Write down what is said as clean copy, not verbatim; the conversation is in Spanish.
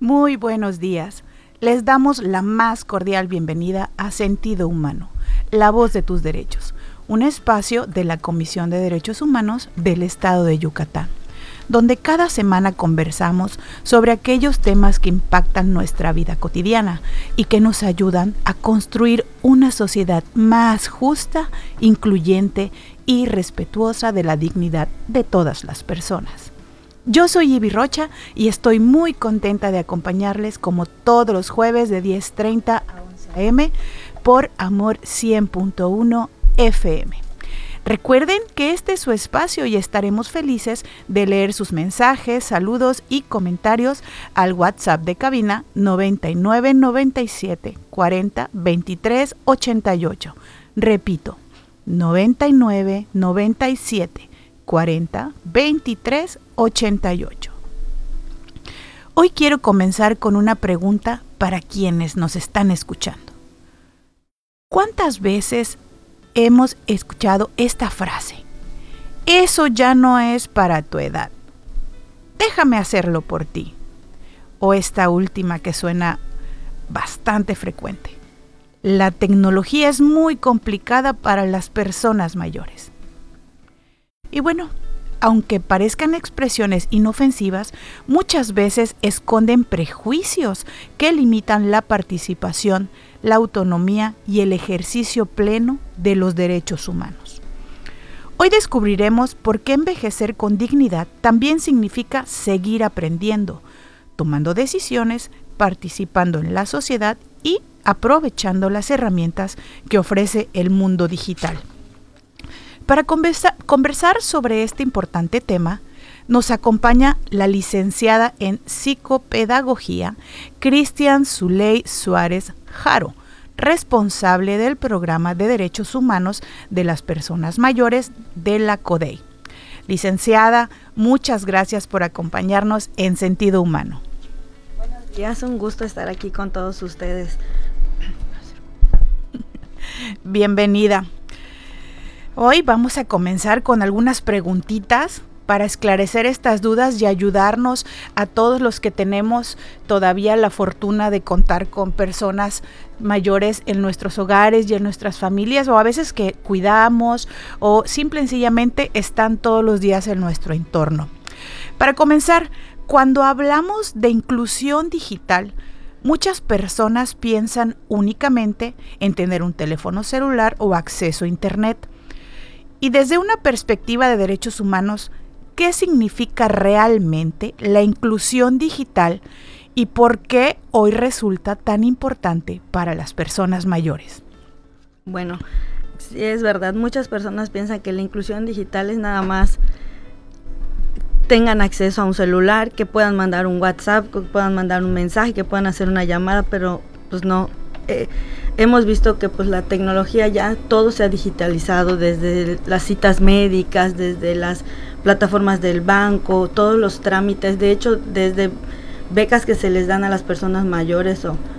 Muy buenos días. Les damos la más cordial bienvenida a Sentido Humano, la voz de tus derechos, un espacio de la Comisión de Derechos Humanos del Estado de Yucatán, donde cada semana conversamos sobre aquellos temas que impactan nuestra vida cotidiana y que nos ayudan a construir una sociedad más justa, incluyente y respetuosa de la dignidad de todas las personas. Yo soy Ivy Rocha y estoy muy contenta de acompañarles como todos los jueves de 10:30 a 11 a.m. por Amor 100.1 FM. Recuerden que este es su espacio y estaremos felices de leer sus mensajes, saludos y comentarios al WhatsApp de cabina 99 97 40 23 88. Repito, 99 97 40 23 88. Hoy quiero comenzar con una pregunta para quienes nos están escuchando. ¿Cuántas veces hemos escuchado esta frase? Eso ya no es para tu edad. Déjame hacerlo por ti. O esta última que suena bastante frecuente. La tecnología es muy complicada para las personas mayores. Y bueno, aunque parezcan expresiones inofensivas, muchas veces esconden prejuicios que limitan la participación, la autonomía y el ejercicio pleno de los derechos humanos. Hoy descubriremos por qué envejecer con dignidad también significa seguir aprendiendo, tomando decisiones, participando en la sociedad y aprovechando las herramientas que ofrece el mundo digital. Para conversar sobre este importante tema, nos acompaña la licenciada en Psicopedagogía, Cristian Zuley Suárez Jaro, responsable del Programa de Derechos Humanos de las Personas Mayores de la CODEI. Licenciada, muchas gracias por acompañarnos en Sentido Humano. Buenos días, un gusto estar aquí con todos ustedes. Bienvenida. Hoy vamos a comenzar con algunas preguntitas para esclarecer estas dudas y ayudarnos a todos los que tenemos todavía la fortuna de contar con personas mayores en nuestros hogares y en nuestras familias, o a veces que cuidamos o simple y sencillamente están todos los días en nuestro entorno. Para comenzar, cuando hablamos de inclusión digital, muchas personas piensan únicamente en tener un teléfono celular o acceso a Internet. Y desde una perspectiva de derechos humanos, ¿qué significa realmente la inclusión digital y por qué hoy resulta tan importante para las personas mayores? Bueno, sí es verdad, muchas personas piensan que la inclusión digital es nada más tengan acceso a un celular, que puedan mandar un WhatsApp, que puedan mandar un mensaje, que puedan hacer una llamada, pero pues no. Hemos visto que pues la tecnología ya todo se ha digitalizado, desde las citas médicas, desde las plataformas del banco, todos los trámites, de hecho desde becas que se les dan a las personas mayores o